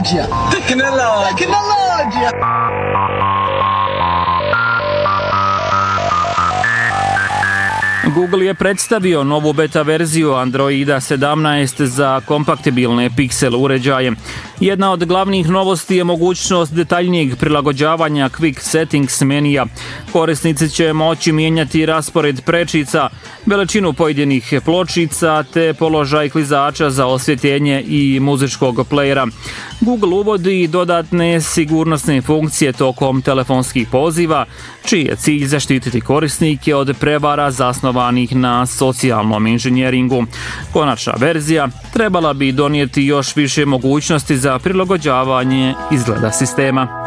Tehnologija. Google je predstavio novu beta verziju Androida 17 za kompatibilne Pixel uređaje. Jedna od glavnih novosti je mogućnost detaljnijeg prilagođavanja Quick Settings menija. Korisnici će moći mijenjati raspored prečica, veličinu pojedinih pločica te položaj klizača za osvjetljenje i muzičkog playera. Google uvodi dodatne sigurnosne funkcije tokom telefonskih poziva, čiji je cilj zaštititi korisnike od prevara zasnovanih na socijalnom inženjeringu. Konačna verzija trebala bi donijeti još više mogućnosti za prilagođavanje izgleda sistema.